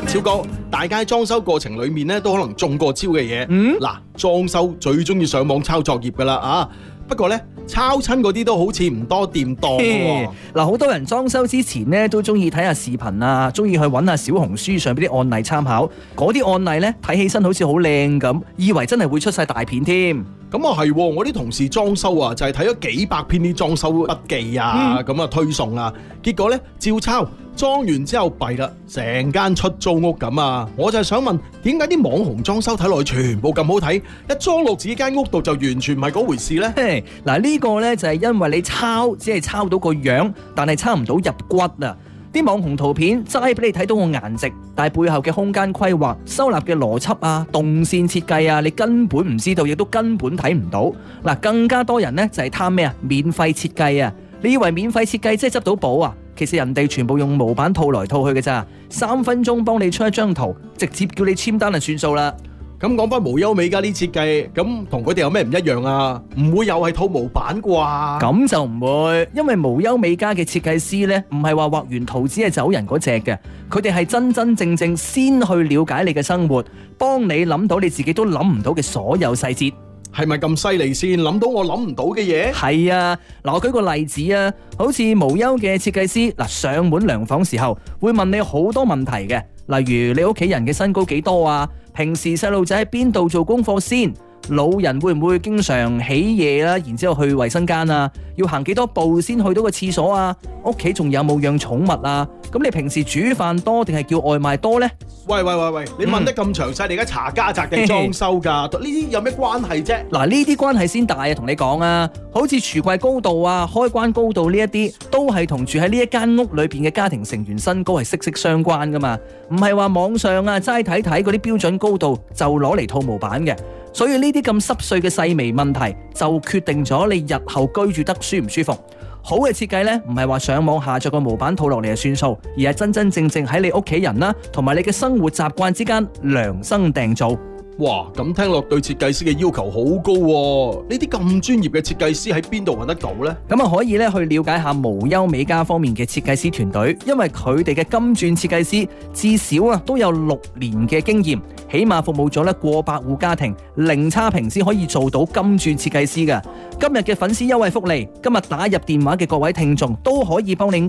超哥，大家裝修過程裏面咧都可能中過招嘅嘢。嗱，裝修最中意上網抄作業噶啦啊！不過咧，抄親嗰啲都好似唔多掂當喎。 嗱，好多人裝修之前咧都中意睇下視頻啊，中意去揾下小紅書上邊啲案例參考。嗰啲案例咧睇起身好似好靚咁，以為真係會出晒大片添。 咁啊係，我啲同事裝修啊，就係睇咗幾百篇啲裝修筆記啊，咁啊推送啊，結果咧照抄，裝完之後弊啦，成間出租屋咁啊！我就係想問，點解啲網紅裝修睇落去全部咁好睇，一裝落自己間屋度就完全唔係嗰回事呢？ 嗱，呢個呢就係因為你抄，只係抄到個樣，但係抄唔到入骨啊！啲網紅圖片齋俾你睇到個顏值，但係背後嘅空間規劃、收納嘅邏輯啊、動線設計啊，你根本唔知道，亦都根本睇唔到。嗱，更加多人呢就係貪咩啊？免費設計啊！你以為免費設計即係執到寶啊？其實人哋全部用模板套來套去嘅咋，3分鐘幫你出一張圖，直接叫你簽單就算數啦。 咁講翻無憂美家啲設計，咁同佢哋有咩唔一樣啊？唔會又係套模板啩？ 咁就唔會，因為無憂美家嘅設計師呢，唔係話畫完圖只係走人嗰隻嘅，佢哋係真真正正先去了解你嘅生活，幫你諗到你自己都諗唔到嘅所有細節。 係咪咁犀利先？諗到我諗唔到嘅嘢？ 係啊，嗱，我舉個例子啊，好似無憂嘅設計師，嗱，上門量房時候會問你好多問題嘅，例如你屋企人嘅身高幾多啊？平時細路仔喺邊度做功課先？老人會唔會經常起夜啦？然之後去衛生間啊？要行幾多步先去到個廁所啊？屋企仲有冇養寵物啊？咁你平時煮飯多定係叫外賣多呢？ 喂，你問得咁詳細，你而家查家宅定裝修㗎？呢啲有咩關係啫？ 嗱，呢啲關係先大啊！同你講啊，好似櫥櫃高度啊、開關高度呢一啲，都係同住喺呢一間屋裏邊嘅家庭成員身高係息息相關噶嘛。唔係話網上啊齋睇睇嗰啲標準高度就攞嚟套模板嘅。所以呢啲咁濕碎嘅細微問題，就決定咗你日後居住得舒唔舒服。好嘅設計呢，唔係話上網下載個模板套落嚟就算數，而係真真正正喺你屋企人啦，同埋你嘅生活習慣之間量身訂造。 哇，咁聽落對設計師嘅要求好高喎！呢啲咁專業嘅設計師喺邊度揾得到呢？ 咁啊可以咧去了解下無憂美家方面嘅設計師團隊，因為佢哋嘅金鑽設計師至少啊都有6年嘅經驗，起碼服務咗咧過百戶家庭，零差評先可以做到金鑽設計師㗎。今日嘅粉絲優惠福利，今日打入電話嘅各位聽眾都可以幫你